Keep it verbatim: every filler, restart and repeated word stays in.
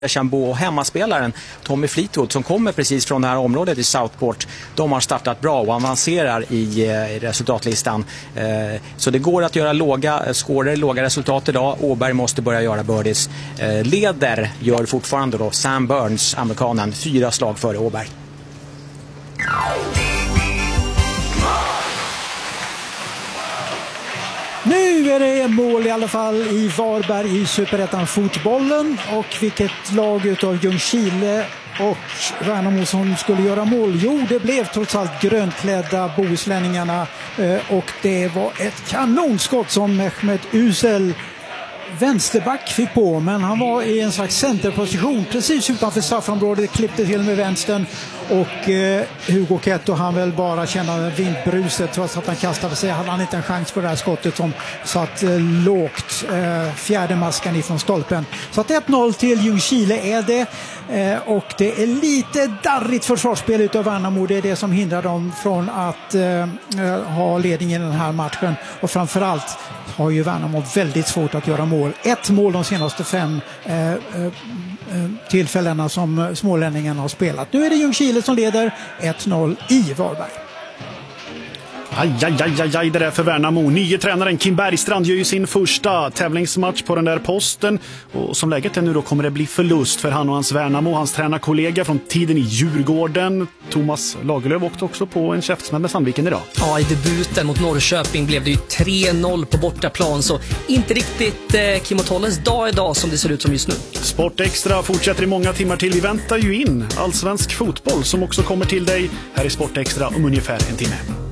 Chambo och hemmaspelaren Tommy Fleetwood som kommer precis från det här området i Southport. De har startat bra och avancerar i, i resultatlistan. Eh, så det går att göra låga scorer, låga resultat idag. Åberg måste börja göra birdies. Eh, leder gör fortfarande då Sam Burns, amerikanen, fyra slag före Åberg. Nu är det mål i alla fall i Varberg i Superettan fotbollen, och vilket lag utav Ljungskile och Värnamo som skulle göra mål? Jo, det blev trots allt grönklädda bohuslänningarna, och det var ett kanonskott som Mehmet Usel, vänsterback, fick på, men han var i en slags centerposition precis utanför straffområdet, klippte till med vänstern, och eh, Hugo Ketto han väl bara känna vindbruset trots att han kastade sig. Hade han inte en chans på det här skottet som satt eh, lågt, eh, fjärde maskan ifrån stolpen. Så att ett noll till Ljungskile är det, eh, och det är lite darrigt försvarsspel utav Värnamo. Det är det som hindrar dem från att eh, ha ledningen i den här matchen, och framförallt har ju Värnamo väldigt svårt att göra mål. Ett mål de senaste fem eh, eh, tillfällena som smålänningarna har spelat. Nu är det Ljungskile som leder ett noll i Varberg. Aj, aj, aj, aj, aj, det där för Värnamo. Nye tränaren Kim Bergstrand gör ju sin första tävlingsmatch på den där posten. Och som läget är nu då kommer det bli förlust för han och hans Värnamo. Hans tränarkollega från tiden i Djurgården, Thomas Lagerlöf, åkte också på en käftsmäll med Sandviken idag. Ja, i debuten mot Norrköping blev det ju tre noll på bortaplan. Så inte riktigt eh, Kim och Tollens dag idag som det ser ut som just nu. Sport Extra fortsätter i många timmar till. Vi väntar ju in allsvensk fotboll som också kommer till dig här i Sport Extra om ungefär en timme.